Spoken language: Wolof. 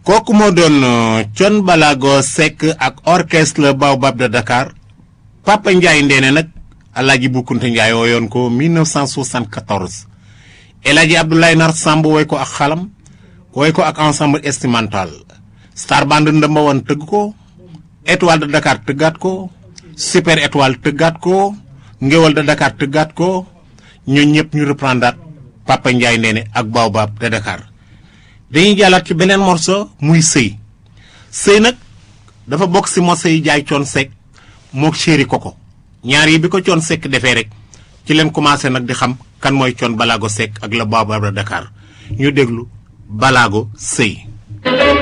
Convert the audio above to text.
kooku moo doon Thione Ballago Seck ak orchestre Baobab de Dakar. Papa Ndiaye Ndéné nag Alaaji Boukounta Ndiaye wooyoon ko 1974. El Hadji Abdoulaye Nar Samb woy ko ak xalam woy ko ak ensemble instrumental. Star Band Ndëmba Wan tëgg ko. Étoile de Dakar tëggaat ko. Super Étoile tëggaat ko. Ngéwal de Dakar tëggaat ko. ñooñu ñëpp ñu reprendre Papa Ndiaye Ndéné ak Baobab de Dakar. dañuy jàllaat ci beneen morceau muy sëy nag dafa bokk si morceau yi jaay Thione Seck mook Chéri Coco ñaar yi bi ko Thione Seck defee rek ci leen commencé nag di xam kan mooy Thione Ballago Seck ak la Baobab de Dakar ñu déglu Ballago sëy